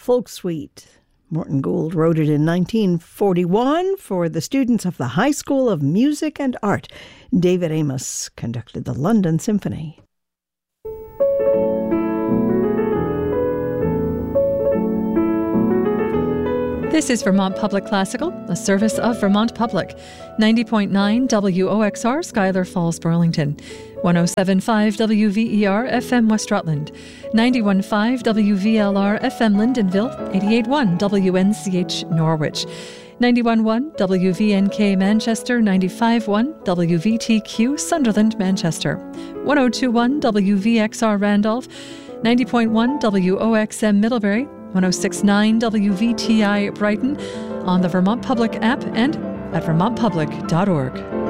folk suite. Morton Gould wrote it in 1941 for the students of the High School of Music and Art. David Amos conducted the London Symphony. This is Vermont Public Classical, a service of Vermont Public. 90.9 WOXR, Schuyler Falls, Burlington. 107.5 WVER FM West Rutland. 91.5 WVLR FM Lyndonville. 88.1 WNCH Norwich. 91.1 WVNK Manchester. 95.1 WVTQ Sunderland, Manchester. 102.1 WVXR Randolph. 90.1 WOXM Middlebury. 106.9 WVTI Brighton, on the Vermont Public app and at vermontpublic.org.